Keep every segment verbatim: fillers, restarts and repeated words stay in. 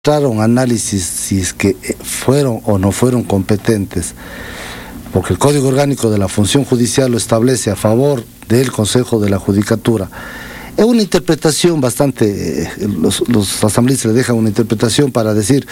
un análisis si es que fueron o no fueron competentes, porque el Código Orgánico de la Función Judicial lo establece a favor del Consejo de la Judicatura. Es una interpretación bastante, eh, los, los asambleístas le dejan una interpretación para decir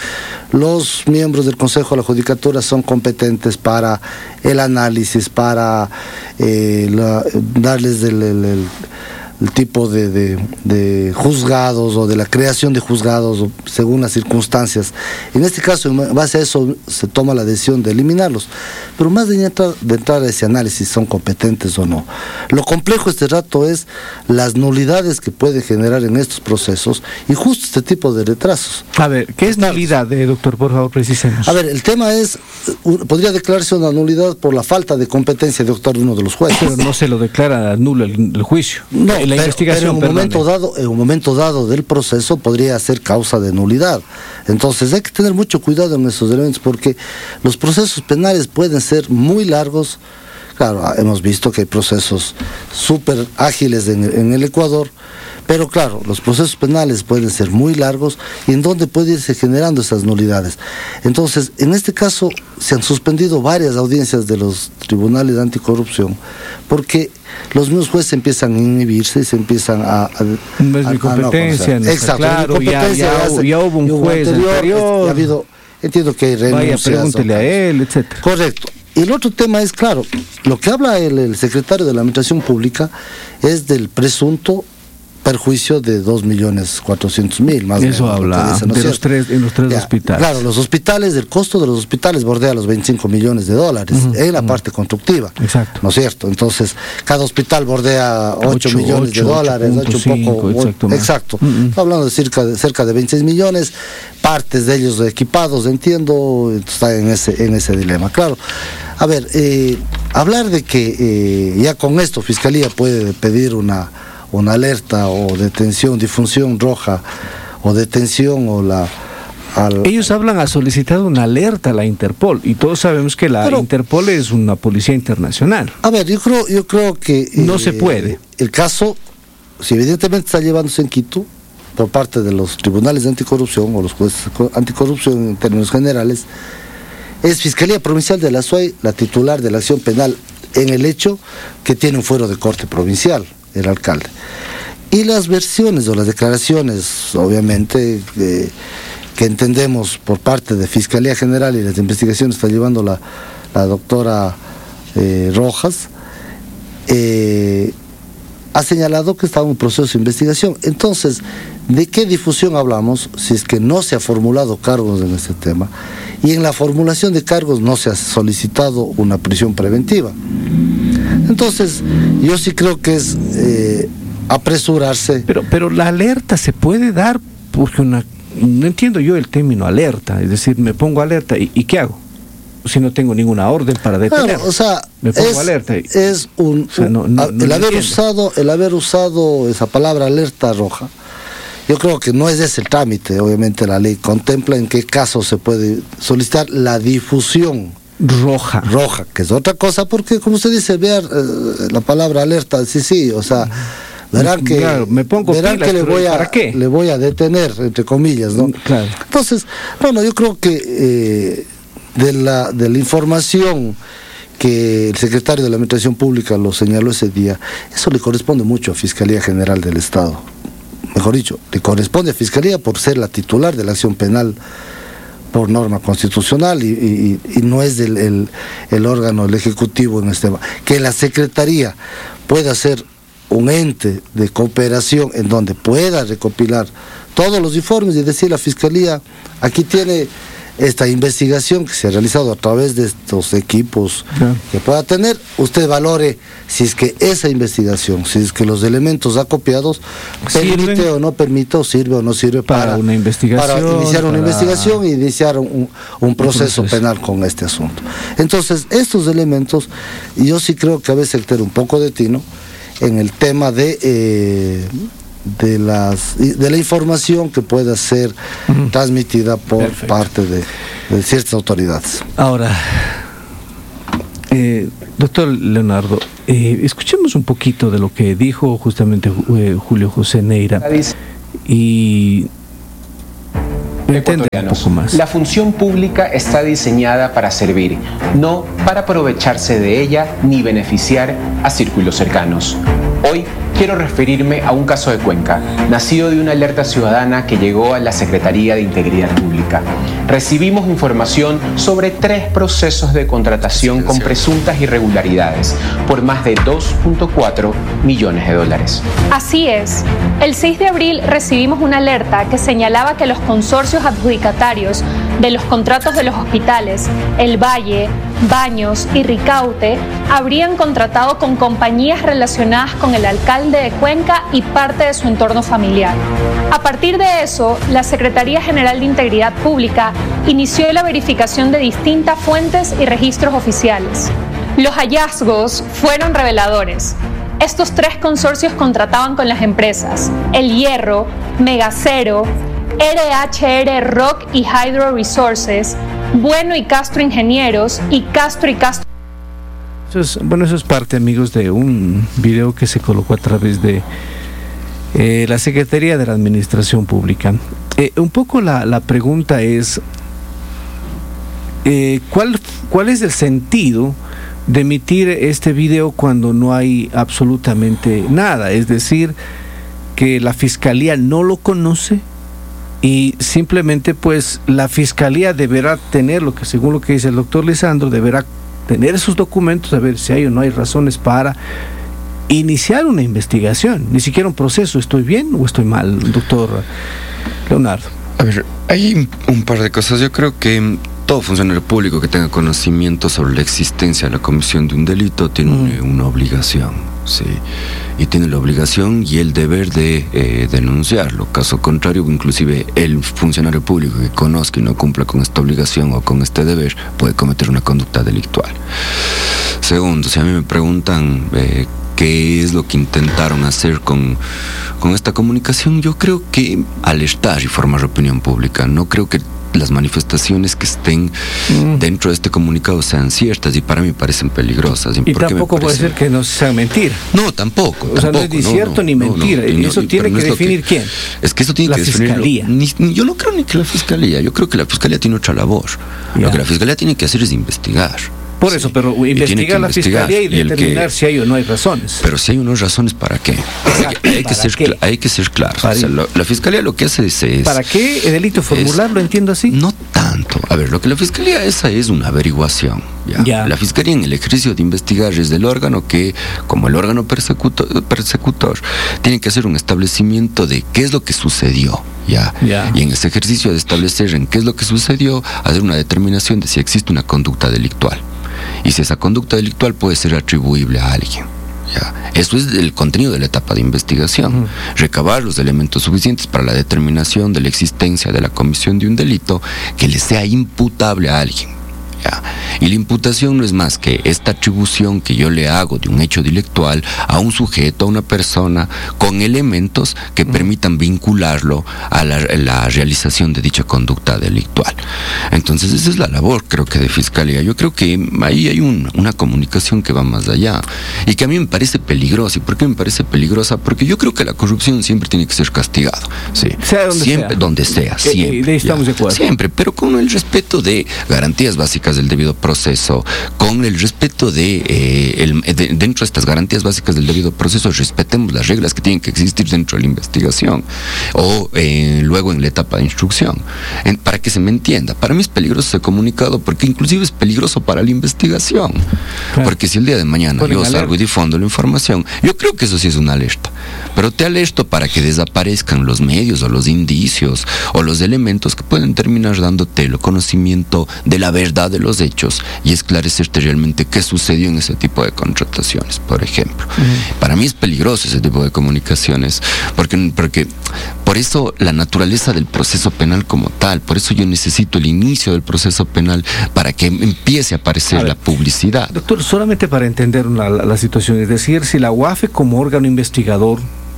los miembros del Consejo de la Judicatura son competentes para el análisis, para eh, la, darles el, el, el el tipo de, de, de juzgados o de la creación de juzgados según las circunstancias. En este caso, en base a eso, se toma la decisión de eliminarlos. Pero más de entrar, de entrar a ese análisis, ¿son competentes o no? Lo complejo este rato es las nulidades que puede generar en estos procesos y justo este tipo de retrasos. A ver, ¿qué es nulidad, eh, doctor? Por favor, precisemos. A ver, el tema es, podría declararse una nulidad por la falta de competencia de actuar de uno de los jueces. Pero no se lo declara nulo el, el juicio. No, la pero, investigación, pero en, un momento dado, en un momento dado del proceso podría ser causa de nulidad. Entonces hay que tener mucho cuidado en esos elementos porque los procesos penales pueden ser muy largos. Claro, hemos visto que hay procesos súper ágiles en, en el Ecuador, pero claro, los procesos penales pueden ser muy largos y en donde puede irse generando esas nulidades. Entonces, en este caso, se han suspendido varias audiencias de los tribunales de anticorrupción porque los mismos jueces empiezan a inhibirse y se empiezan a... a no es mi competencia, a, no, no exacto, claro, competencia, ya, ya, ya hubo un juez anterior, anterior. Ha habido, entiendo que hay renuncias. Vaya, pregúntele a él, etcétera. Correcto. Y el otro tema es, claro, lo que habla el, el secretario de la Administración Pública es del presunto perjuicio de dos millones cuatrocientos mil, más o menos. Eso habla dice, ¿no de los tres, en los tres ya, hospitales. Claro, los hospitales, el costo de los hospitales bordea los veinticinco millones de dólares uh-huh, en la uh-huh. parte constructiva. Exacto. ¿No es cierto? Entonces, cada hospital bordea ocho millones de dólares, ocho un poco. Exacto. exacto. Uh-huh. Estamos hablando de cerca, de cerca de veintiséis millones, partes de ellos equipados, entiendo, está en ese, en ese dilema. Claro. A ver, eh, hablar de que eh, ya con esto Fiscalía puede pedir una, una alerta o detención, difunción roja o detención o la... Al, Ellos hablan a solicitar una alerta a la Interpol y todos sabemos que la pero, Interpol es una policía internacional. A ver, yo creo, yo creo que... Eh, no se puede. El caso, si evidentemente está llevándose en Quito por parte de los tribunales de anticorrupción o los jueces anticorrupción en términos generales, es Fiscalía Provincial de la Azuay la titular de la acción penal en el hecho que tiene un fuero de corte provincial, el alcalde. Y las versiones o las declaraciones, obviamente, eh, que entendemos por parte de Fiscalía General y las investigaciones está llevando la, la doctora eh, Rojas, eh, ha señalado que está en un proceso de investigación. Entonces, ¿de qué difusión hablamos si es que no se ha formulado cargos en este tema? Y en la formulación de cargos no se ha solicitado una prisión preventiva. Entonces, yo sí creo que es eh, apresurarse. Pero, pero la alerta se puede dar porque una... No entiendo yo el término alerta, es decir, me pongo alerta, ¿y, y qué hago? Si no tengo ninguna orden para detener. Claro, o sea, me pongo es, alerta. Y, es un, o sea, no, no, no el haber usado, el haber usado esa palabra alerta roja. Yo creo que no es ese el trámite, obviamente la ley contempla en qué caso se puede solicitar la difusión roja. Roja, que es otra cosa, porque como usted dice, ver eh, la palabra alerta, sí, sí, o sea, verán que, claro, me pongo verán pilas, que le voy a, ¿para qué? le voy a detener, entre comillas, ¿no? Claro. Entonces, bueno, yo creo que eh, de la de la información que el secretario de la Administración Pública lo señaló ese día, eso le corresponde mucho a Fiscalía General del Estado. Mejor dicho, le corresponde a Fiscalía por ser la titular de la acción penal por norma constitucional y, y, y no es el, el, el órgano, el ejecutivo en este tema. Que la Secretaría pueda ser un ente de cooperación en donde pueda recopilar todos los informes y decir a la Fiscalía, aquí tiene esta investigación que se ha realizado a través de estos equipos yeah. que pueda tener, usted valore si es que esa investigación, si es que los elementos acopiados permite ¿Sirven? o no permite, o sirve o no sirve para, para una investigación, para iniciar una para... investigación y iniciar un, un, proceso un proceso penal con este asunto. Entonces, estos elementos, yo sí creo que a veces hay que tener un poco de tino en el tema de... Eh, de las de la información que pueda ser uh-huh. transmitida por Perfecto. parte de, de ciertas autoridades. Ahora, eh, doctor Leonardo, eh, escuchemos un poquito de lo que dijo justamente eh, Julio José Neira y ecuatorianos. Un poco más. La función pública está diseñada para servir, no para aprovecharse de ella ni beneficiar a círculos cercanos. Hoy quiero referirme a un caso de Cuenca, nacido de una alerta ciudadana que llegó a la Secretaría de Integridad Pública. Recibimos información sobre tres procesos de contratación con presuntas irregularidades por más de dos punto cuatro millones de dólares. Así es. El seis de abril recibimos una alerta que señalaba que los consorcios adjudicatarios de los contratos de los hospitales El Valle, Baños y Ricaute habrían contratado con compañías relacionadas con el alcalde de Cuenca y parte de su entorno familiar. A partir de eso, la Secretaría General de Integridad Pública inició la verificación de distintas fuentes y registros oficiales. Los hallazgos fueron reveladores. Estos tres consorcios contrataban con las empresas El Hierro, Megacero, R H R Rock y Hydro Resources, Bueno y Castro Ingenieros y Castro y Castro. Eso es, bueno, eso es parte, amigos, de un video que se colocó a través de eh, la Secretaría de la Administración Pública. Eh, un poco la, la pregunta es, eh, ¿cuál, ¿cuál es el sentido de emitir este video cuando no hay absolutamente nada? Es decir, que la Fiscalía no lo conoce y simplemente pues la Fiscalía deberá tener lo que, según lo que dice el doctor Lisandro, deberá tener esos documentos, a ver si hay o no hay razones para iniciar una investigación, ni siquiera un proceso. ¿Estoy bien o estoy mal, doctor Leonardo? A ver, hay un par de cosas. Yo creo que todo funcionario público que tenga conocimiento sobre la existencia de la comisión de un delito tiene mm. una, una obligación, sí, y tiene la obligación y el deber de eh, denunciarlo. Caso contrario, inclusive el funcionario público que conozca y no cumpla con esta obligación o con este deber puede cometer una conducta delictual. Segundo, si a mí me preguntan eh, qué es lo que intentaron hacer con, con esta comunicación, yo creo que alertar y formar opinión pública. No creo que las manifestaciones que estén mm. dentro de este comunicado sean ciertas, y para mí parecen peligrosas. Y tampoco puede ser que no sea mentira. No, tampoco. O tampoco, sea, no es ni no, cierto no, ni mentira. No, no, eso no, tiene que definir que, quién. Es que eso tiene la que definirlo. Fiscalía. Ni, ni, yo no creo ni que la Fiscalía. Yo creo que la Fiscalía tiene otra labor. Ya. Lo que la Fiscalía tiene que hacer es investigar. Por eso, sí, pero investigar la Fiscalía y, y determinar que, si hay o no hay razones. Pero si hay o no hay razones, ¿para qué? Exacto, hay, que ser, qué? hay que ser claros. O sea, lo, la Fiscalía lo que hace es... es ¿Para qué el delito formularlo? Es, ¿entiendo así? No tanto. A ver, lo que la Fiscalía esa es una averiguación. ¿ya? Ya. La Fiscalía en el ejercicio de investigar es del órgano que, como el órgano persecutor, persecutor tiene que hacer un establecimiento de qué es lo que sucedió. ¿ya? Ya. Y en ese ejercicio de establecer en qué es lo que sucedió, hacer una determinación de si existe una conducta delictual. Y si esa conducta delictual puede ser atribuible a alguien. ¿ya? Eso es el contenido de la etapa de investigación. Uh-huh. Recabar los elementos suficientes para la determinación de la existencia de la comisión de un delito que le sea imputable a alguien. ¿ya? Y la imputación no es más que esta atribución que yo le hago de un hecho delictual a un sujeto, a una persona, con elementos que uh-huh. permitan vincularlo a la, la realización de dicha conducta delictual. Entonces esa es la labor, creo que, de Fiscalía. Yo creo que ahí hay un, una comunicación que va más allá y que a mí me parece peligrosa. ¿Y por qué me parece peligrosa? Porque yo creo que la corrupción siempre tiene que ser castigado. Sí. Sea donde siempre, sea. Donde sea, siempre. Eh, de ahí estamos de acuerdo. Siempre, pero con el respeto de garantías básicas del debido proceso, con el respeto de, eh, el, de dentro de estas garantías básicas del debido proceso, respetemos las reglas que tienen que existir dentro de la investigación o eh, luego en la etapa de instrucción. En, para que se me entienda, para mí es peligroso ese comunicado porque inclusive es peligroso para la investigación. Claro. Porque si el día de mañana Ponen yo salgo alerta. y difundo la información, yo creo que eso sí es una alerta, pero te alerto para que desaparezcan los medios o los indicios o los elementos que pueden terminar dándote el conocimiento de la verdad de los hechos y esclarecerte realmente qué sucedió en ese tipo de contrataciones, por ejemplo. Uh-huh. Para mí es peligroso ese tipo de comunicaciones, porque, porque por eso la naturaleza del proceso penal como tal, por eso yo necesito el inicio del proceso penal para que empiece a aparecer a ver, la publicidad. Doctor, solamente para entender una, la, la situación, es decir, si la U A F E como órgano investigador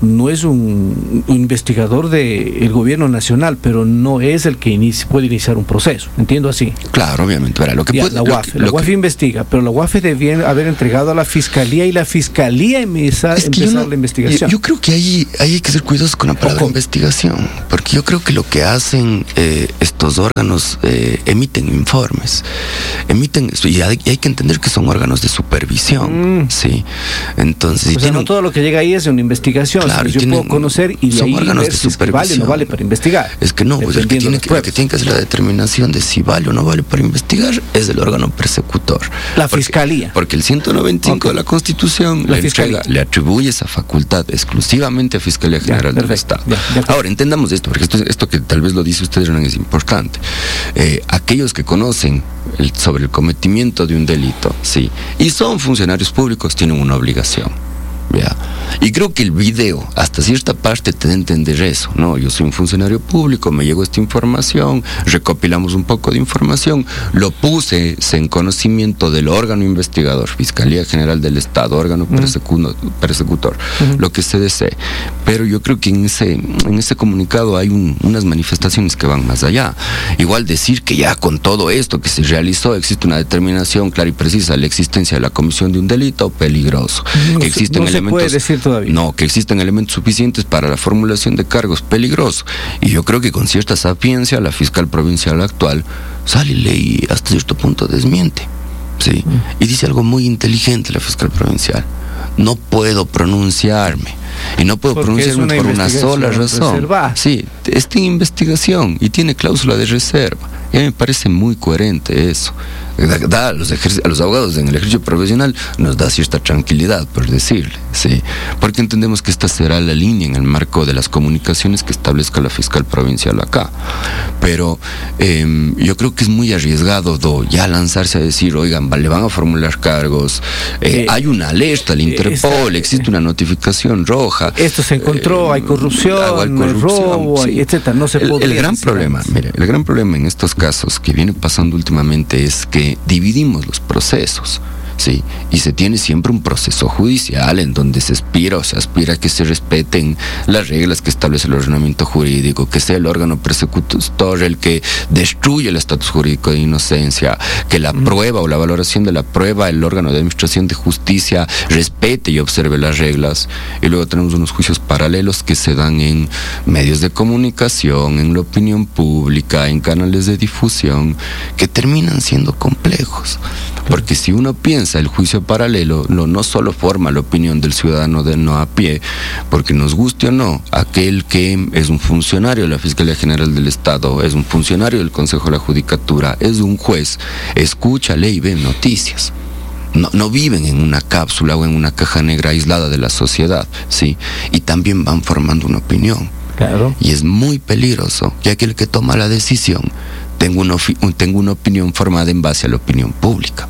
no es un, un investigador del gobierno nacional, pero no es el que inicia, puede iniciar un proceso, entiendo así. Claro, obviamente. Verá, lo que ya, puede, la U A F, lo que, la lo U A F que, investiga, pero la U A F debía haber entregado a la Fiscalía y la Fiscalía empieza, es que empezar no, la investigación. Yo, yo creo que ahí, ahí hay que ser cuidadosos con la palabra investigación, porque yo creo que lo que hacen eh, estos órganos eh, emiten informes, emiten y hay, y hay que entender que son órganos de supervisión, mm. sí. Entonces, o sea, tienen, no todo lo que llega ahí es de una investigación, claro, yo tienen, puedo conocer y de son ahí órganos de si supervisión. Vale o no vale para investigar. Es que no, pues el que, tiene que, el que tiene que hacer la determinación de si vale o no vale para investigar es el órgano persecutor. La porque, Fiscalía. Porque el ciento noventa y cinco okay. de la Constitución la le, entrega, le atribuye esa facultad exclusivamente a Fiscalía General ya, del Estado. Ya, ya, Ahora, entendamos esto, porque esto, esto que tal vez lo dice usted es importante. Eh, aquellos que conocen el, sobre el cometimiento de un delito, sí, y son funcionarios públicos, tienen una obligación. ¿Ya? Y creo que el video, hasta cierta parte, te da a entender eso, ¿no? Yo soy un funcionario público, me llegó esta información, recopilamos un poco de información, lo puse en conocimiento del órgano investigador, Fiscalía General del Estado, órgano uh-huh. persecu- persecutor, uh-huh. lo que se desee. Pero yo creo que en ese, en ese comunicado hay un, unas manifestaciones que van más allá. Igual decir que ya con todo esto que se realizó existe una determinación clara y precisa de la existencia de la comisión de un delito peligroso, no que existen no elementos, puede decir todavía. No, que existen elementos suficientes para la formulación de cargos peligrosos. Y yo creo que con cierta sapiencia la fiscal provincial actual sale y hasta cierto punto desmiente, ¿sí? Mm. Y dice algo muy inteligente la fiscal provincial: no puedo pronunciarme. Y no puedo Porque pronunciarme una por una sola razón. Reserva. Sí, está en investigación y tiene cláusula de reserva. Y a mí me parece muy coherente eso. Da, da a, los ejerc- a los abogados en el ejercicio profesional nos da cierta tranquilidad, por decirle, sí, porque entendemos que esta será la línea en el marco de las comunicaciones que establezca la fiscal provincial acá. Pero eh, yo creo que es muy arriesgado do, ya lanzarse a decir, oigan, le van a formular cargos, eh, eh, hay una alerta al Interpol, esta, existe una notificación roja. Esto se encontró, eh, hay corrupción, hay corrupción, robo, sí. etcétera. No se el, el gran problema, antes. mire, el gran problema en estos casos que viene pasando últimamente es que dividimos los procesos, ¿sí? Y se tiene siempre un proceso judicial en donde se aspira o se aspira a que se respeten las reglas que establece el ordenamiento jurídico, que sea el órgano persecutor el que destruye el estatus jurídico de inocencia, que la mm. prueba o la valoración de la prueba, el órgano de administración de justicia respete y observe las reglas. Y luego tenemos unos juicios paralelos que se dan en medios de comunicación, en la opinión pública, en canales de difusión, que terminan siendo complejos. Porque si uno piensa el juicio paralelo, lo, no solo forma la opinión del ciudadano de no a pie, porque nos guste o no, aquel que es un funcionario de la Fiscalía General del Estado, es un funcionario del Consejo de la Judicatura, es un juez, escucha, lee y ve noticias. No, no viven en una cápsula o en una caja negra aislada de la sociedad, ¿sí? Y también van formando una opinión. Claro. Y es muy peligroso que aquel que toma la decisión tenga una, tenga una opinión formada en base a la opinión pública.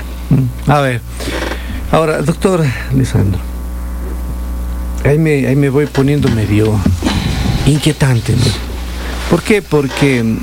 A ver, ahora, doctor Lisandro, ahí me, ahí me voy poniendo medio inquietante, ¿no? ¿Por qué? Porque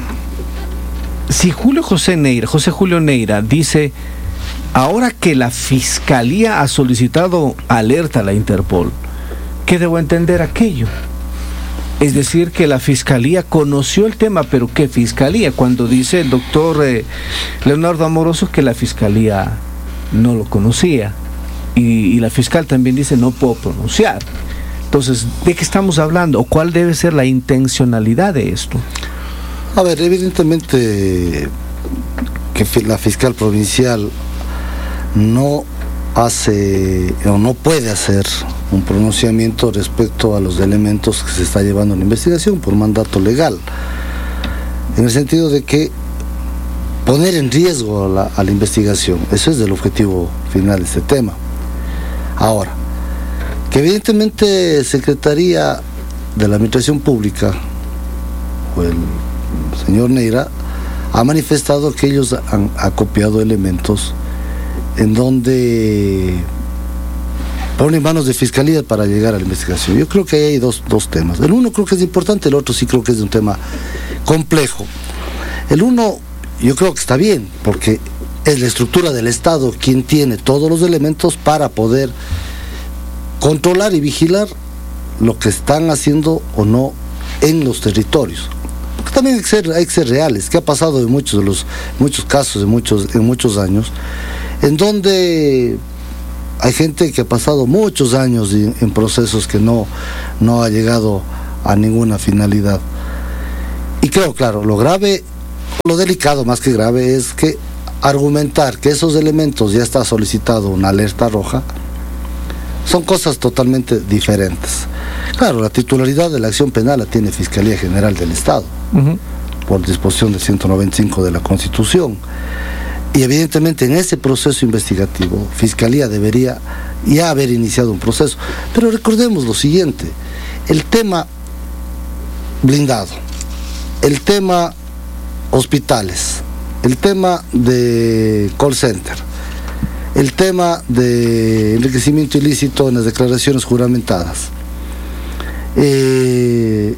si Julio José Neira, José Julio Neira dice, ahora que la Fiscalía ha solicitado alerta a la Interpol, ¿qué debo entender aquello? Es decir, que la Fiscalía conoció el tema, pero ¿qué Fiscalía? Cuando dice el doctor eh, Leonardo Amoroso que la Fiscalía no lo conocía, y, y la fiscal también dice no puedo pronunciar. Entonces, ¿de qué estamos hablando? ¿O cuál debe ser la intencionalidad de esto? A ver, evidentemente que la fiscal provincial no hace o no puede hacer un pronunciamiento respecto a los elementos que se está llevando en la investigación por mandato legal, en el sentido de que poner en riesgo a la, a la investigación, eso es el objetivo final de este tema. Ahora, que evidentemente Secretaría de la Administración Pública o el señor Neira ha manifestado que ellos han acopiado elementos en donde ponen manos de fiscalía para llegar a la investigación. Yo creo que ahí hay dos, dos temas. El uno creo que es importante, el otro sí creo que es un tema complejo. El uno yo creo que está bien, porque es la estructura del Estado quien tiene todos los elementos para poder controlar y vigilar lo que están haciendo o no en los territorios. Porque también hay que ser, hay que ser reales, que ha pasado en muchos de los muchos casos, en muchos, en muchos años, en donde hay gente que ha pasado muchos años en, en procesos que no, no ha llegado a ninguna finalidad. Y creo, claro, lo grave, lo delicado más que grave es que argumentar que esos elementos ya está solicitado una alerta roja son cosas totalmente diferentes. Claro, la titularidad de la acción penal la tiene Fiscalía General del Estado, uh-huh. por disposición del ciento noventa y cinco de la Constitución. Y evidentemente en ese proceso investigativo, Fiscalía debería ya haber iniciado un proceso. Pero recordemos lo siguiente, el tema blindado, el tema hospitales, el tema de call center, el tema de enriquecimiento ilícito en las declaraciones juramentadas, eh,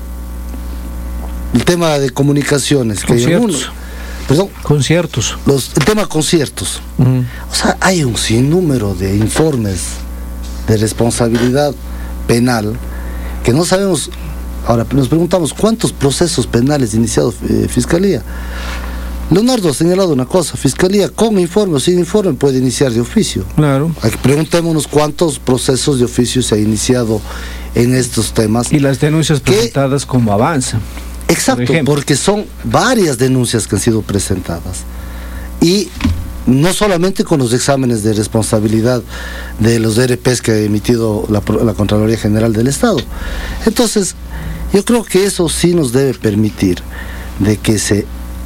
el tema de comunicaciones, que hay algunos, perdón, conciertos, los, el tema conciertos, uh-huh. o sea, hay un sinnúmero de informes de responsabilidad penal que no sabemos. Ahora nos preguntamos cuántos procesos penales ha iniciado eh, Fiscalía. Leonardo ha señalado una cosa: Fiscalía con informe o sin informe puede iniciar de oficio. Claro. Preguntémonos cuántos procesos de oficio se ha iniciado en estos temas. Y las denuncias presentadas, que, ¿cómo avanzan? Exacto, por porque son varias denuncias que han sido presentadas. Y no solamente con los exámenes de responsabilidad de los D R Ps que ha emitido la, la Contraloría General del Estado. Entonces, yo creo que eso sí nos debe permitir de que se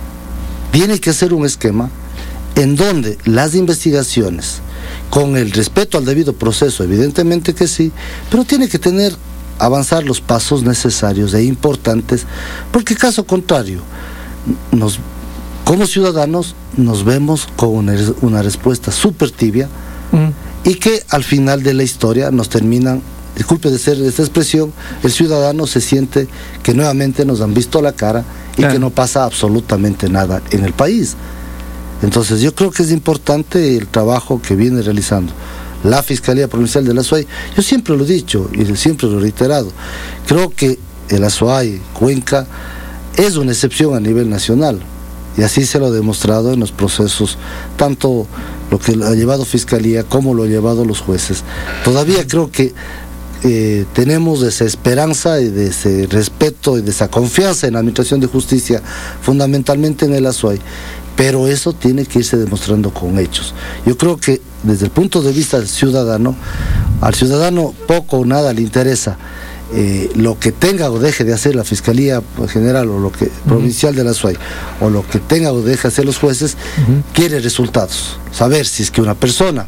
tiene que hacer un esquema en donde las investigaciones, con el respeto al debido proceso, evidentemente que sí, pero tiene que tener, avanzar los pasos necesarios e importantes, porque caso contrario, nos, como ciudadanos nos vemos con una, una respuesta súper tibia, mm. y que al final de la historia nos terminan, disculpe de ser esta expresión, el ciudadano se siente que nuevamente nos han visto la cara y claro. que no pasa absolutamente nada en el país. Entonces yo creo que es importante el trabajo que viene realizando la Fiscalía Provincial de la Azuay. Yo siempre lo he dicho y siempre lo he reiterado, creo que el Azuay, Cuenca, es una excepción a nivel nacional, y así se lo ha demostrado en los procesos, tanto lo que ha llevado Fiscalía como lo ha llevado los jueces. Todavía creo que Eh, tenemos esa esperanza y de ese respeto y de esa confianza en la Administración de Justicia, fundamentalmente en el Azuay, pero eso tiene que irse demostrando con hechos. Yo creo que desde el punto de vista del ciudadano, al ciudadano poco o nada le interesa eh, lo que tenga o deje de hacer la Fiscalía General o lo que uh-huh. provincial del Azuay, o lo que tenga o deje de hacer los jueces, uh-huh. quiere resultados, saber si es que una persona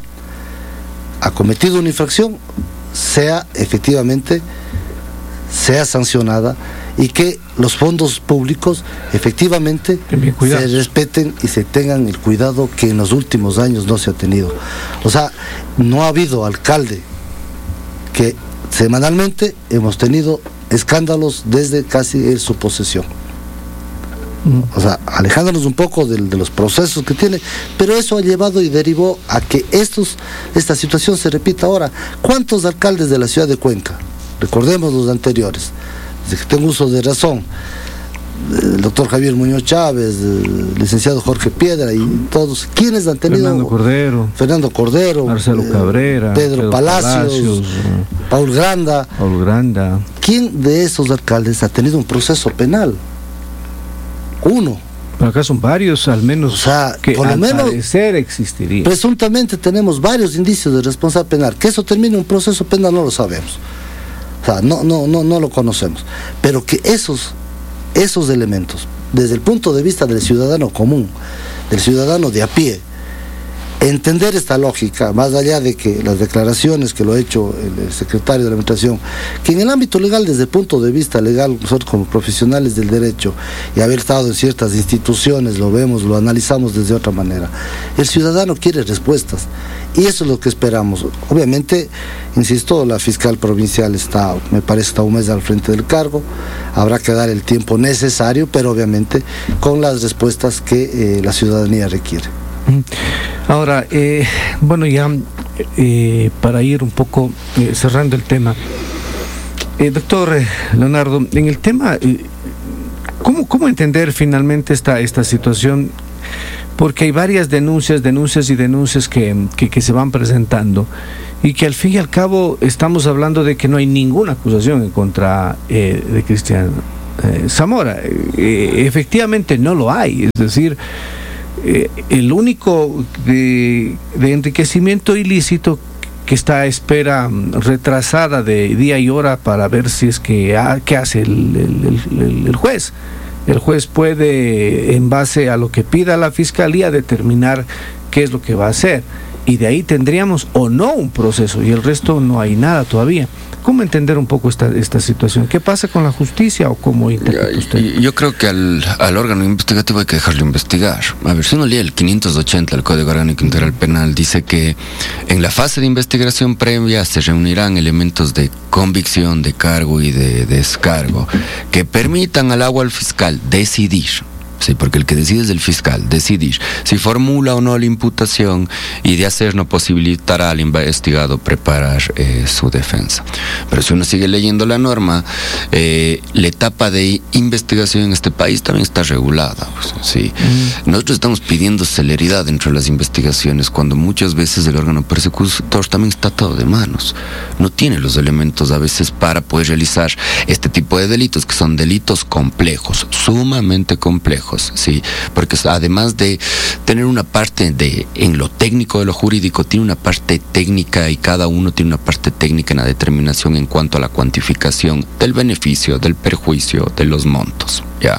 ha cometido una infracción, sea efectivamente sea sancionada, y que los fondos públicos efectivamente se respeten y se tengan el cuidado que en los últimos años no se ha tenido. O sea, no ha habido alcalde que semanalmente hemos tenido escándalos desde casi su posesión. O sea, alejándonos un poco de, de los procesos que tiene, pero eso ha llevado y derivó a que estos, esta situación se repita ahora. ¿Cuántos alcaldes de la ciudad de Cuenca? Recordemos los anteriores, desde que tengo uso de razón, el doctor Javier Muñoz Chávez, el licenciado Jorge Piedra y todos, ¿quiénes han tenido? Fernando Cordero, Fernando Cordero, Marcelo Cabrera, eh, Pedro, Pedro Palacios, Palacios, Paul Granda. Paul Granda. ¿Quién de esos alcaldes ha tenido un proceso penal? Uno. Pero acá son varios, al menos, o sea, que por lo al menos parecer existiría. Presuntamente tenemos varios indicios de responsabilidad penal. Que eso termine un proceso penal no lo sabemos. O sea, no, no, no, no lo conocemos. Pero que esos, esos elementos, desde el punto de vista del ciudadano común, del ciudadano de a pie, entender esta lógica, más allá de que las declaraciones que lo ha hecho el secretario de la Administración, que en el ámbito legal, desde el punto de vista legal, nosotros como profesionales del derecho y haber estado en ciertas instituciones, lo vemos, lo analizamos desde otra manera. El ciudadano quiere respuestas y eso es lo que esperamos. Obviamente, insisto, la fiscal provincial está, me parece, está un mes al frente del cargo, habrá que dar el tiempo necesario, pero obviamente con las respuestas que eh, la ciudadanía requiere. Ahora, eh, bueno, ya eh, para ir un poco eh, cerrando el tema, Eh, doctor Leonardo, en el tema, ¿cómo, cómo entender finalmente esta, esta situación? Porque hay varias denuncias, denuncias y denuncias que, que, que se van presentando y que al fin y al cabo estamos hablando de que no hay ninguna acusación en contra eh, de Cristian eh, Zamora. Eh, efectivamente no lo hay, es decir, eh, el único de, de enriquecimiento ilícito que está a espera retrasada de día y hora para ver si es que ah, qué hace el, el, el, el juez. El juez puede, en base a lo que pida la fiscalía, determinar qué es lo que va a hacer. Y de ahí tendríamos o no un proceso, y el resto no hay nada todavía. ¿Cómo entender un poco esta, esta situación? ¿Qué pasa con la justicia o cómo interpreta usted? Yo, yo creo que al, al órgano investigativo hay que dejarlo investigar. A ver, si uno lee el quinientos ochenta del Código Orgánico Integral Penal, dice que en la fase de investigación previa se reunirán elementos de convicción, de cargo y de descargo que permitan al agua al fiscal decidir. Sí, porque el que decide es el fiscal, decidir si formula o no la imputación, y de hacer no posibilitará al investigado preparar eh, su defensa. Pero si uno sigue leyendo la norma, eh, la etapa de investigación en este país también está regulada. Pues, sí. Mm. Nosotros estamos pidiendo celeridad dentro de las investigaciones cuando muchas veces el órgano persecutor también está atado de manos. No tiene los elementos a veces para poder realizar este tipo de delitos, que son delitos complejos, sumamente complejos. Sí, porque además de tener una parte de en lo técnico de lo jurídico, tiene una parte técnica, y cada uno tiene una parte técnica en la determinación en cuanto a la cuantificación del beneficio, del perjuicio, de los montos. Ya,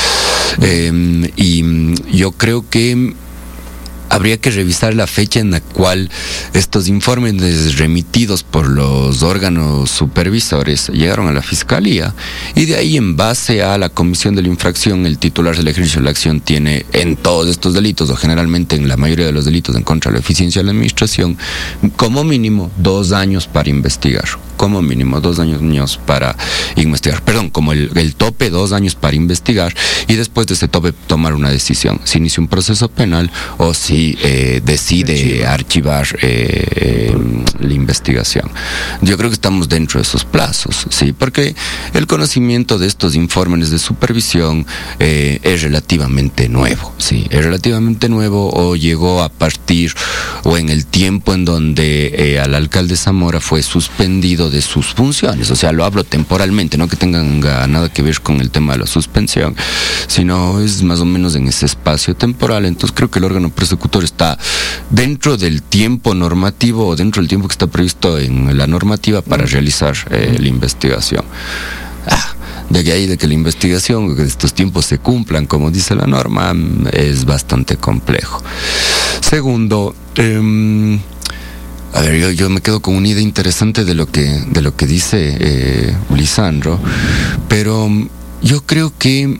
eh, y yo creo que habría que revisar la fecha en la cual estos informes remitidos por los órganos supervisores llegaron a la Fiscalía, y de ahí, en base a la comisión de la infracción, el titular del ejercicio de la acción tiene en todos estos delitos, o generalmente en la mayoría de los delitos en contra de la eficiencia de la administración, como mínimo dos años para investigar. Como mínimo dos años para investigar. Perdón, como el, el tope, dos años para investigar, y después de ese tope tomar una decisión, si inicia un proceso penal o si eh, decide archivar eh, eh, la investigación. Yo creo que estamos dentro de esos plazos, sí, porque el conocimiento de estos informes de supervisión eh, es relativamente nuevo, sí, es relativamente nuevo, o llegó a partir o en el tiempo en donde eh, al alcalde Zamora fue suspendido de sus funciones. O sea, lo hablo temporalmente, no que tengan nada que ver con el tema de la suspensión, sino es más o menos en ese espacio temporal. Entonces creo que el órgano persecutor está dentro del tiempo normativo, o dentro del tiempo que está previsto en la normativa para realizar eh, la investigación. Ah, de que ahí de que la investigación, que estos tiempos se cumplan como dice la norma, es bastante complejo. Segundo, eh, a ver, yo, yo me quedo con una idea interesante de lo que, de lo que dice eh, Lisandro, pero yo creo que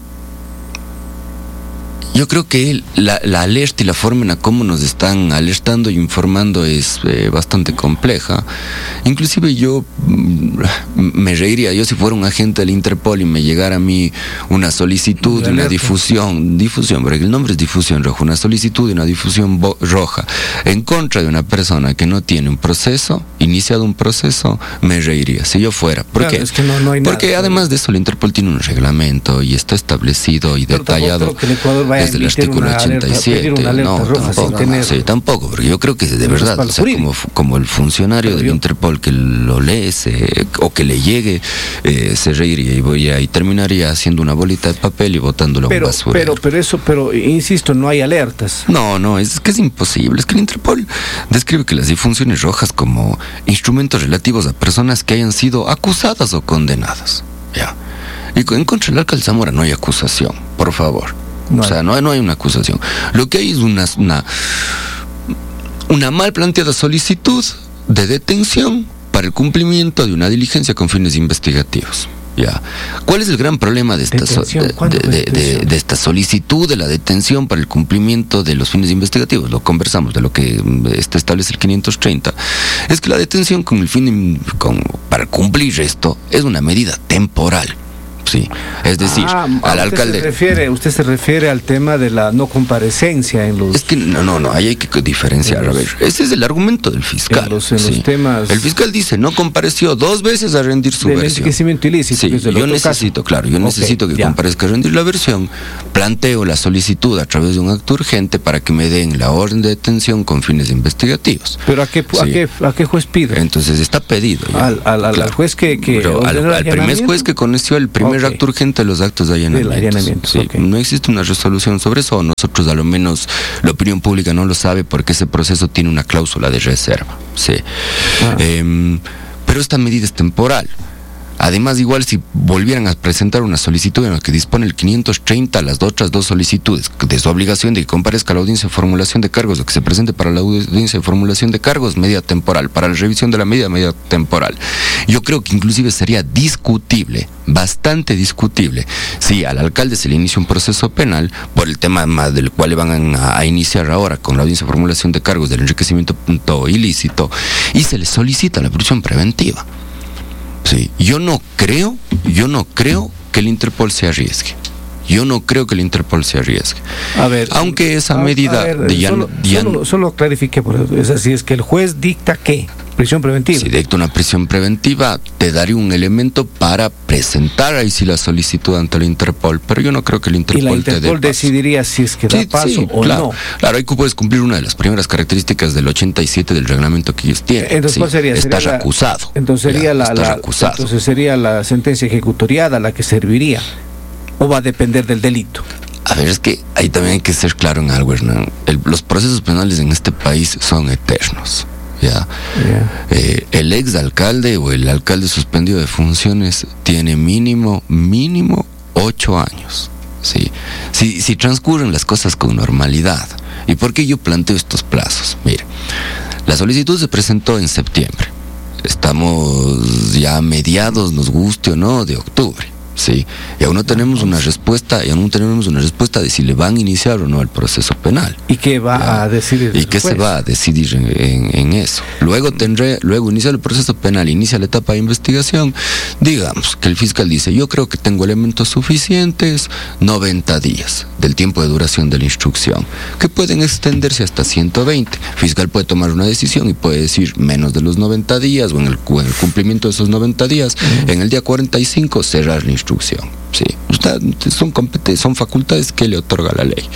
Yo creo que la, la alerta y la forma en la cómo nos están alertando y informando es eh, bastante compleja. Inclusive yo mm, me reiría, yo si fuera un agente del Interpol y me llegara a mí una solicitud, una, una difusión, difusión, porque el nombre es difusión roja, una solicitud de una difusión roja en contra de una persona que no tiene un proceso, iniciado un proceso, me reiría, si yo fuera. ¿Por claro, qué? Es que no, no hay porque nada, además de eso el Interpol tiene un reglamento y está establecido y pero detallado desde el artículo ochenta y siete. Una no, tampoco, sin tener... sí, tampoco, porque yo creo que de verdad, o sea, como, como el funcionario pero del yo... Interpol que lo lee se, o que le llegue, eh, se reiría y, voy a, y terminaría haciendo una bolita de papel y botándolo a un basurero. Pero, pero eso, pero insisto, no hay alertas. No, no, es que es imposible. Es que el Interpol describe que las difusiones rojas como instrumentos relativos a personas que hayan sido acusadas o condenadas. Ya. Y en contra del alcalde Zamora no hay acusación, por favor. No o sea, no hay, no hay una acusación. Lo que hay es una, una, una mal planteada solicitud de detención para el cumplimiento de una diligencia con fines investigativos. Ya. ¿Cuál es el gran problema de esta, so, de, de, de, de esta solicitud de la detención para el cumplimiento de los fines investigativos? Lo conversamos de lo que este establece el quinientos treinta. Es que la detención con el fin de, con, para cumplir esto es una medida temporal. Sí, es decir, ah, al usted alcalde... Se refiere, usted se refiere al tema de la no comparecencia en los... Es que no, no, no, ahí hay que diferenciar. Los, a ver, ese es el argumento del fiscal. En los, en sí. los temas... El fiscal dice, no compareció dos veces a rendir su del versión. enriquecimiento ilícito. Sí, yo necesito, caso. claro, yo okay, necesito que ya. comparezca a rendir la versión, planteo la solicitud a través de un acto urgente para que me den la orden de detención con fines investigativos. ¿Pero a qué, sí. a qué, a qué juez pide? Entonces está pedido. Ya. Al, al, claro. al juez que... que al, al primer juez que conoció el primer okay. acto urgente de los actos de allanamiento. allanamiento sí, okay. No existe una resolución sobre eso, nosotros a lo menos la opinión pública no lo sabe porque ese proceso tiene una cláusula de reserva. Sí. Ah. Eh, pero esta medida es temporal. Además, igual si volvieran a presentar una solicitud en la que dispone el quinientos treinta, las otras dos solicitudes de su obligación de que comparezca a la audiencia de formulación de cargos o que se presente para la audiencia de formulación de cargos, medida temporal, para la revisión de la medida, medida temporal. Yo creo que inclusive sería discutible, bastante discutible, si al alcalde se le inicia un proceso penal por el tema más del cual le van a, a iniciar ahora con la audiencia de formulación de cargos del enriquecimiento ilícito y se le solicita la prisión preventiva. Sí, yo no creo, yo no creo que el Interpol se arriesgue. Yo no creo que el Interpol se arriesgue. A ver, aunque esa a, medida a ver, de ya, solo, ya, solo, solo clarifique por eso. Es así, es que el juez dicta ¿qué? Prisión preventiva. Si dicta una prisión preventiva, te daría un elemento para presentar ahí sí la solicitud ante el Interpol, pero yo no creo que el Interpol, ¿Y la Interpol te dé paso. decidiría si es que da sí, paso sí, o claro, no? Claro, ahí puedes cumplir una de las primeras características del ochenta y siete del reglamento que ellos tienen. Entonces, sí, ¿cuál sería? Estás sería acusado. La, entonces sería ya, la, estás la acusado. Entonces sería la sentencia ejecutoriada la que serviría. ¿O va a depender del delito? A ver, es que ahí también hay que ser claro en algo, Hernán. El, los procesos penales en este país son eternos. ¿ya? Yeah. Eh, el ex alcalde o el alcalde suspendido de funciones tiene mínimo, mínimo ocho años. ¿sí? Si, si transcurren las cosas con normalidad. ¿Y por qué yo planteo estos plazos? Mire, la solicitud se presentó en septiembre. Estamos ya a mediados, nos guste o no, de octubre. Sí, y aún no tenemos una respuesta, y aún no tenemos una respuesta de si le van a iniciar o no el proceso penal. ¿Y qué va ya. a decidir? ¿Y qué se va a decidir en, en, en eso? Luego tendré, luego inicia el proceso penal, inicia la etapa de investigación. Digamos que el fiscal dice, yo creo que tengo elementos suficientes, noventa días del tiempo de duración de la instrucción, que pueden extenderse hasta ciento veinte. El fiscal puede tomar una decisión y puede decir menos de los noventa días, o en el, en el cumplimiento de esos noventa días, uh-huh. en el día cuarenta y cinco cerrar la instrucción. Instrucción, sí, son competen- son facultades que le otorga la ley.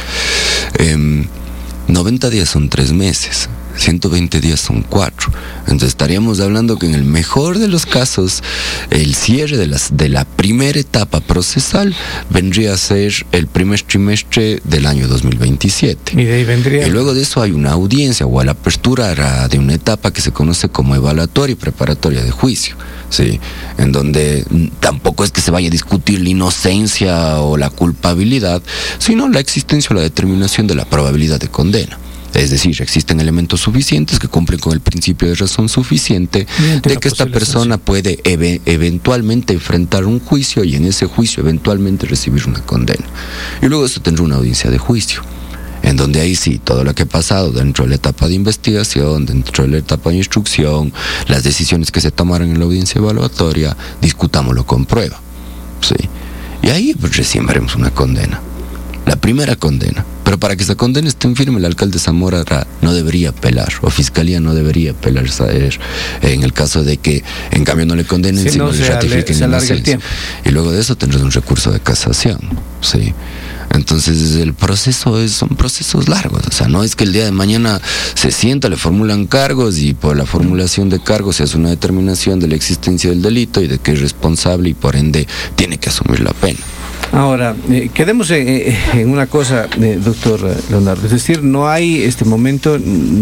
Eh, noventa días son tres meses, ciento veinte días son cuatro. Entonces estaríamos hablando que en el mejor de los casos, el cierre de, las, de la primera etapa procesal vendría a ser el primer trimestre del año dos mil veintisiete. Y de ahí vendría. Y luego de eso hay una audiencia o a la apertura de una etapa que se conoce como evaluatoria y preparatoria de juicio. Sí, en donde tampoco es que se vaya a discutir la inocencia o la culpabilidad, sino la existencia o la determinación de la probabilidad de condena. Es decir, existen elementos suficientes que cumplen con el principio de razón suficiente de que esta persona puede ev- eventualmente enfrentar un juicio y en ese juicio eventualmente recibir una condena. Y luego eso tendrá una audiencia de juicio, en donde ahí sí, todo lo que ha pasado dentro de la etapa de investigación, dentro de la etapa de instrucción, las decisiones que se tomaron en la audiencia evaluatoria, discutámoslo con prueba. ¿sí? Y ahí pues, recién veremos una condena. La primera condena. Pero para que esa condena esté en firme, el alcalde Zamora no debería apelar, o fiscalía no debería apelar, saber, en el caso de que en cambio no le condenen, si sino no le ratifiquen la inocencia. Y luego de eso tendrás un recurso de casación. ¿sí? Entonces el proceso es, son procesos largos, o sea, no es que el día de mañana se sienta, le formulan cargos y por la formulación de cargos se hace una determinación de la existencia del delito y de que es responsable y por ende tiene que asumir la pena. Ahora, eh, quedemos en, en una cosa, eh, doctor Leonardo, es decir, no hay este momento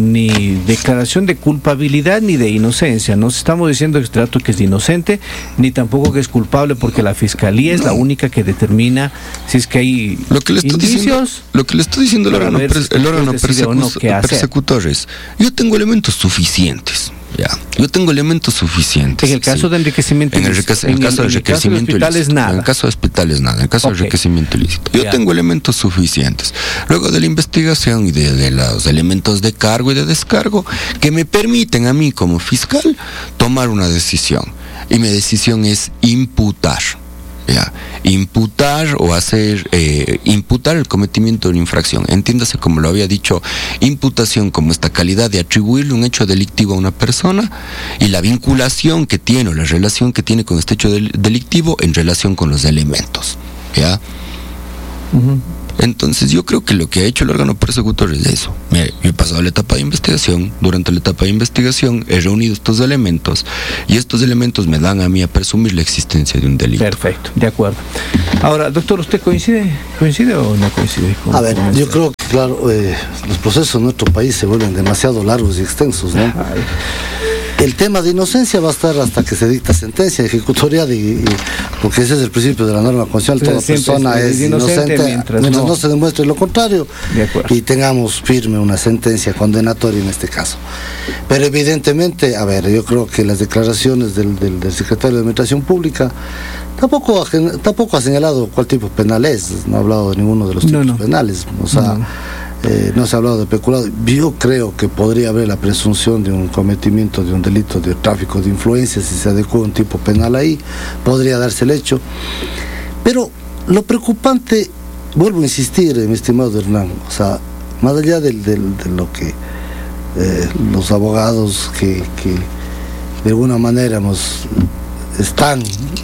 ni declaración de culpabilidad ni de inocencia. No estamos diciendo que trato que es inocente, ni tampoco que es culpable, porque la fiscalía es no. la única que determina si es que hay lo que le está indicios. Diciendo, lo que le está diciendo el órgano, pres, el órgano persecu- no persecutor es, yo tengo elementos suficientes. Ya. Yo tengo elementos suficientes. En el caso sí. de enriquecimiento en el, reca- en el caso del enriquecimiento ilícito. Nada. En el caso de hospitales nada. En el caso okay. del enriquecimiento ilícito. Yo ya. tengo elementos suficientes. Luego de la investigación y de, de los elementos de cargo y de descargo que me permiten a mí como fiscal tomar una decisión. Y mi decisión es imputar. ¿ya? Imputar o hacer, eh, imputar el cometimiento de una infracción. Entiéndase, como lo había dicho, imputación como esta calidad de atribuirle un hecho delictivo a una persona y la vinculación que tiene o la relación que tiene con este hecho del, delictivo en relación con los elementos, ¿ya? Uh-huh. Entonces yo creo que lo que ha hecho el órgano persecutor es eso. Mire, yo he pasado la etapa de investigación. Durante la etapa de investigación he reunido estos elementos y estos elementos me dan a mí a presumir la existencia de un delito. Perfecto, de acuerdo. Ahora, doctor, ¿usted coincide coincide o no coincide? A ver, yo creo que, claro, eh, los procesos en nuestro país se vuelven demasiado largos y extensos, ¿no? Ay. El tema de inocencia va a estar hasta que se dicta sentencia ejecutorial, y, y, porque ese es el principio de la norma constitucional. Toda persona es, es inocente, inocente mientras, mientras no. no se demuestre lo contrario y tengamos firme una sentencia condenatoria en este caso. Pero evidentemente, a ver, yo creo que las declaraciones del, del, del secretario de Administración Pública tampoco ha, tampoco ha señalado cuál tipo penal es, no ha hablado de ninguno de los tipos no, no. penales, o sea... No. Eh, no se ha hablado de peculado. Yo creo que podría haber la presunción de un cometimiento de un delito de tráfico de influencias si se adecua un tipo penal ahí, podría darse el hecho. Pero lo preocupante, vuelvo a insistir, mi estimado Hernán, o sea, más allá del, del, de lo que eh, los abogados que, que de alguna manera nos están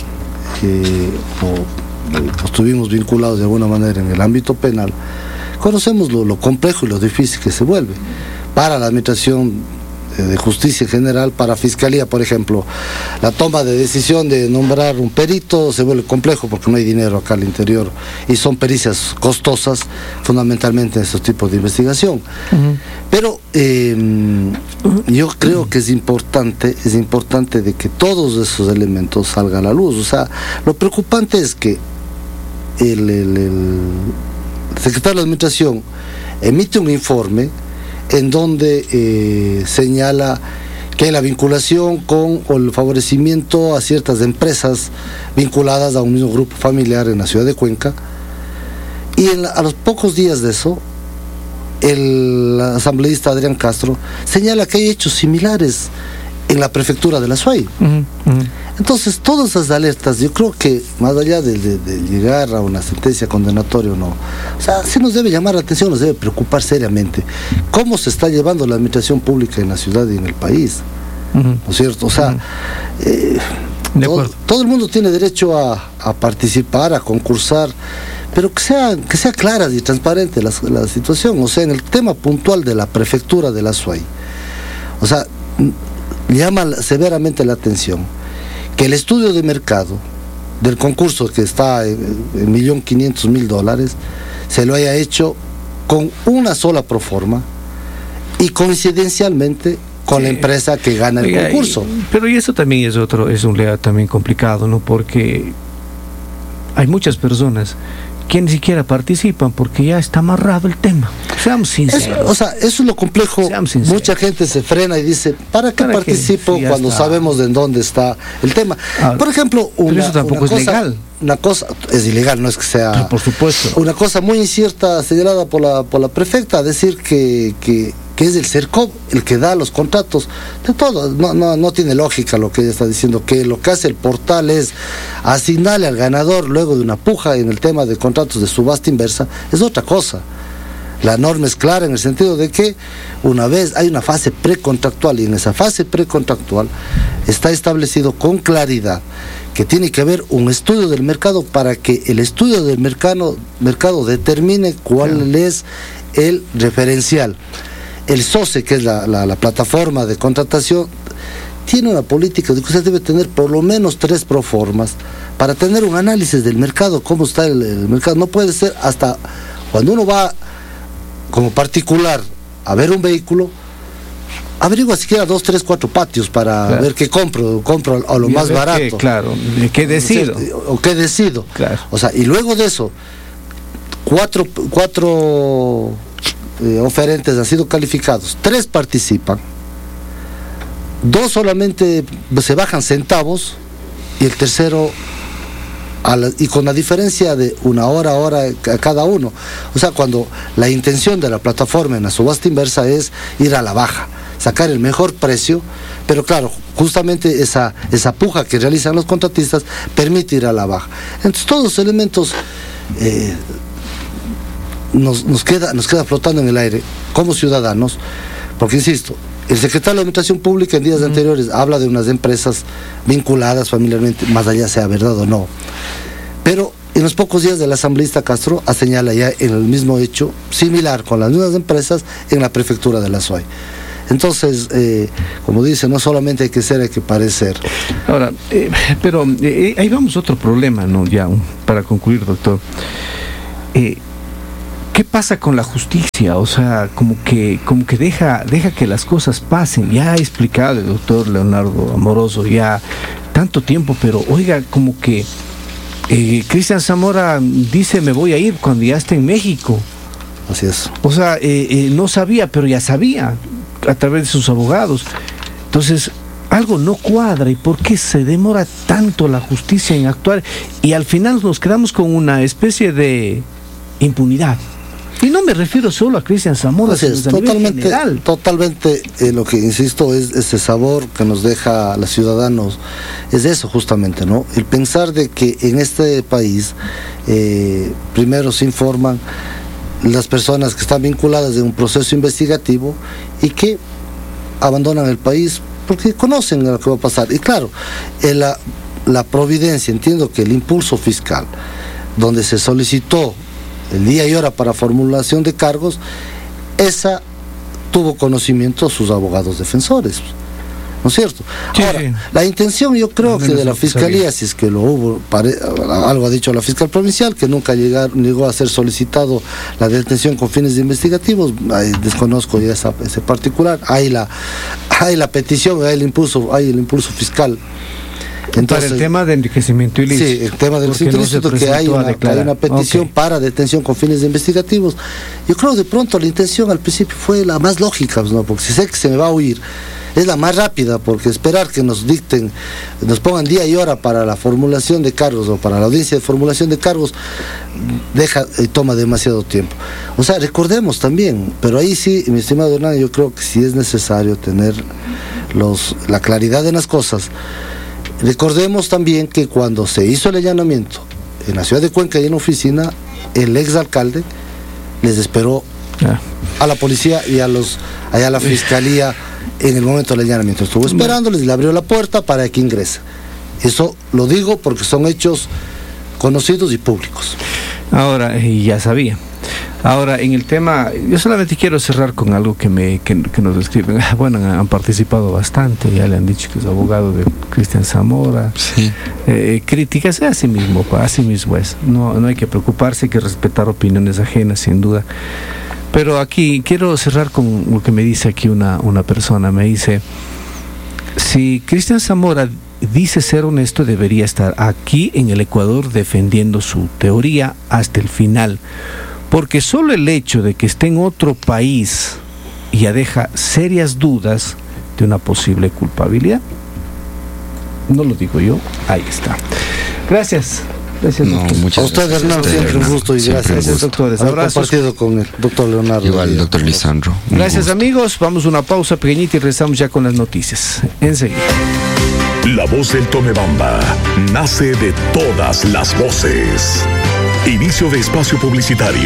eh, o, o estuvimos vinculados de alguna manera en el ámbito penal, conocemos lo, lo complejo y lo difícil que se vuelve para la administración de justicia en general, para fiscalía, por ejemplo, la toma de decisión de nombrar un perito se vuelve complejo porque no hay dinero acá al interior y son pericias costosas, fundamentalmente en estos tipos de investigación. Uh-huh. Pero eh, yo creo que es importante, es importante de que todos esos elementos salgan a la luz. O sea, lo preocupante es que el, el, el el secretario de la Administración emite un informe en donde eh, señala que hay la vinculación con o el favorecimiento a ciertas empresas vinculadas a un mismo grupo familiar en la ciudad de Cuenca, y en la, a los pocos días de eso el asambleísta Adrián Castro señala que hay hechos similares en la prefectura de la S U A Y. Uh-huh, uh-huh. Entonces, todas esas alertas, yo creo que más allá de, de, de llegar a una sentencia condenatoria o no, o sea, sí nos debe llamar la atención, nos debe preocupar seriamente cómo se está llevando la administración pública en la ciudad y en el país, uh-huh. ¿no es cierto? O sea, uh-huh. eh, todo, todo el mundo tiene derecho a, a participar, a concursar, pero que sea, que sea clara y transparente la, la situación. O sea, en el tema puntual de la prefectura de la S U A Y, o sea, llama severamente la atención que el estudio de mercado del concurso, que está en un millón quinientos mil dólares, se lo haya hecho con una sola proforma y coincidencialmente con sí. la empresa que gana el Oiga, concurso. Y, pero y eso también es otro, es un lea también complicado, ¿no? Porque hay muchas personas que ni siquiera participan porque ya está amarrado el tema. Seamos sinceros. Es, o sea, eso es lo complejo. Mucha gente se frena y dice, ¿para qué ¿Para participo sí, cuando está. sabemos de en dónde está el tema? Ah, por ejemplo, una, pero eso tampoco una cosa, es legal. Una cosa, es ilegal, no es que sea... Pero por supuesto. Una cosa muy incierta señalada por la, por la prefecta, decir que... que que es el CERCOP el que da los contratos de todo. No, no, no tiene lógica lo que ella está diciendo, que lo que hace el portal es asignarle al ganador luego de una puja en el tema de contratos de subasta inversa, es otra cosa. La norma es clara en el sentido de que una vez hay una fase precontractual y en esa fase precontractual está establecido con claridad que tiene que haber un estudio del mercado para que el estudio del mercado, mercado determine cuál claro. es el referencial. El S O C E, que es la, la, la plataforma de contratación, tiene una política de que usted debe tener por lo menos tres proformas para tener un análisis del mercado, cómo está el, el mercado. No puede ser hasta cuando uno va como particular a ver un vehículo, averigua siquiera dos, tres, cuatro patios para claro. ver qué compro, compro a lo y más a barato. Qué, claro, qué decido. O qué decido. Claro. O sea, y luego de eso, cuatro, cuatro Eh, oferentes han sido calificados, tres participan, dos solamente se bajan centavos y el tercero a la, y con la diferencia de una hora hora a cada uno. O sea, cuando la intención de la plataforma en la subasta inversa es ir a la baja, sacar el mejor precio, pero claro, justamente esa, esa puja que realizan los contratistas permite ir a la baja. Entonces todos los elementos eh, nos, nos, queda, nos queda flotando en el aire como ciudadanos, porque insisto, el secretario de Administración Pública en días uh-huh. anteriores habla de unas empresas vinculadas familiarmente, más allá sea verdad o no, pero en los pocos días del asambleísta Castro señala ya en el mismo hecho similar con las mismas empresas en la prefectura de la S U A Y. Entonces, eh, como dice, no solamente hay que ser, hay que parecer. Ahora, eh, pero eh, ahí vamos a otro problema, ¿no? Ya, para concluir, doctor. Eh, ¿Qué pasa con la justicia? O sea, como que como que deja deja que las cosas pasen. Ya ha explicado el doctor Leonardo Amoroso ya tanto tiempo, pero oiga, como que eh, Cristian Zamora dice me voy a ir cuando ya esté en México. Así es. O sea, eh, eh, no sabía, pero ya sabía a través de sus abogados. Entonces, algo no cuadra. ¿Y por qué se demora tanto la justicia en actuar? Y al final nos quedamos con una especie de impunidad. Y no me refiero solo a Cristian Zamora, sino es, totalmente, totalmente eh, lo que insisto es ese sabor que nos deja a los ciudadanos, es eso justamente, ¿no? El pensar de que en este país eh, primero se informan las personas que están vinculadas de un proceso investigativo y que abandonan el país porque conocen lo que va a pasar. Y claro, en la, la providencia, entiendo que el impulso fiscal, donde se solicitó el día y hora para formulación de cargos, esa tuvo conocimiento sus abogados defensores, ¿no es cierto? Sí, ahora, sí. La intención yo creo que de la Fiscalía, si es que lo hubo, pare, algo ha dicho la fiscal provincial, que nunca llegar, llegó a ser solicitado la detención con fines investigativos, ahí desconozco ya esa, ese particular, hay la, hay la petición, hay el impulso, hay el impulso fiscal. Entonces, para el tema de enriquecimiento ilícito. Sí, el tema de enriquecimiento ilícito, no que hay una, hay una petición okay. para detención con fines investigativos. Yo creo que de pronto la intención al principio fue la más lógica, ¿no? Porque si sé que se me va a huir, es la más rápida, porque esperar que nos dicten, nos pongan día y hora para la formulación de cargos o para la audiencia de formulación de cargos, deja y toma demasiado tiempo. O sea, recordemos también, pero ahí sí, mi estimado Hernán, yo creo que sí es necesario tener los, la claridad en las cosas. Recordemos también que cuando se hizo el allanamiento en la ciudad de Cuenca y en la oficina, el exalcalde les esperó yeah. a la policía y a los allá a la fiscalía en el momento del allanamiento. Estuvo esperándoles y le abrió la puerta para que ingrese. Eso lo digo porque son hechos conocidos y públicos. Ahora, y ya sabía. Ahora, en el tema, yo solamente quiero cerrar con algo que me que, que nos describen. Bueno, han participado bastante, ya le han dicho que es abogado de Cristian Zamora. Sí. Eh, críticas a sí mismo, a sí mismo es. No, no hay que preocuparse, hay que respetar opiniones ajenas, sin duda. Pero aquí quiero cerrar con lo que me dice aquí una, una persona. Me dice, si Cristian Zamora dice ser honesto, debería estar aquí en el Ecuador defendiendo su teoría hasta el final. Porque solo el hecho de que esté en otro país ya deja serias dudas de una posible culpabilidad. No lo digo yo, ahí está. Gracias. Gracias, no, muchas a usted, gracias. Hernán, siempre un gusto y gracias. Gracias, doctores. Abrazos. Compartido con el doctor Leonardo. Igual, doctor Lisandro. Gracias, amigos. Vamos a una pausa pequeñita y regresamos ya con las noticias. Enseguida. La voz del Tomebamba nace de todas las voces. Inicio de espacio publicitario.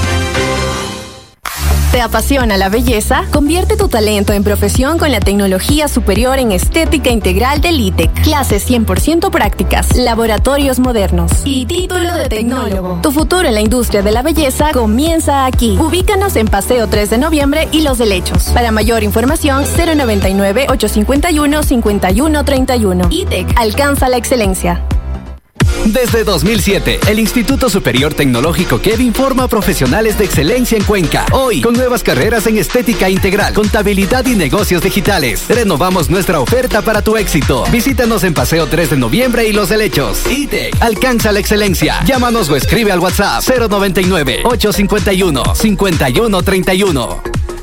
¿Te apasiona la belleza? Convierte tu talento en profesión con la tecnología superior en estética integral del I T E C. Clases cien por ciento prácticas, laboratorios modernos y título de tecnólogo. Tu futuro en la industria de la belleza comienza aquí. Ubícanos en Paseo tres de noviembre y Los Helechos. Para mayor información, cero noventa y nueve, ochocientos cincuenta y uno, cincuenta y uno treinta y uno. I T E C, alcanza la excelencia. Desde dos mil siete, el Instituto Superior Tecnológico K E D informa a profesionales de excelencia en Cuenca. Hoy, con nuevas carreras en estética integral, contabilidad y negocios digitales. Renovamos nuestra oferta para tu éxito. Visítanos en Paseo tres de noviembre y Los Helechos. I T E C, alcanza la excelencia. Llámanos o escribe al WhatsApp cero noventa y nueve, ochocientos cincuenta y uno, cincuenta y uno treinta y uno.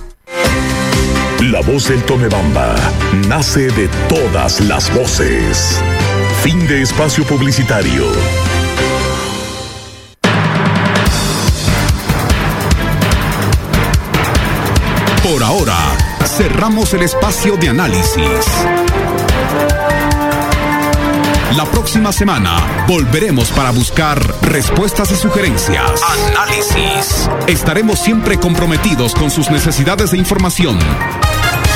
La voz del Tomebamba nace de todas las voces. Fin de espacio publicitario. Por ahora, cerramos el espacio de análisis. La próxima semana volveremos para buscar respuestas y sugerencias. Análisis. Estaremos siempre comprometidos con sus necesidades de información.